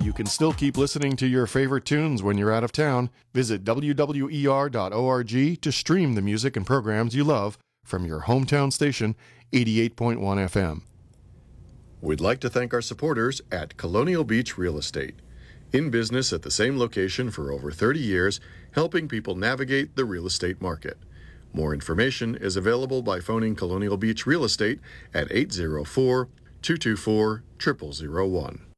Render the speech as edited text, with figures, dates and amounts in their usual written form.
You can still keep listening to your favorite tunes when you're out of town. Visit wwer.org to stream the music and programs you love from your hometown station, 88.1 FM. We'd like to thank our supporters at Colonial Beach Real Estate. In business at the same location for over 30 years, helping people navigate the real estate market. More information is available by phoning Colonial Beach Real Estate at 804-224-0001.